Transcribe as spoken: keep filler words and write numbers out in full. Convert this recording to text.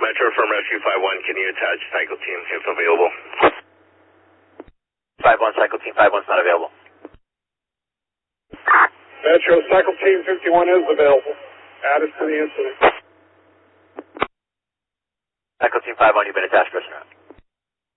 Metro from Rescue five one, can you attach cycle team if available? five one, cycle team five one's not available. Metro, cycle team fifty-one is available. Add us to the incident. Cycle team five one, you've been attached, prisoner.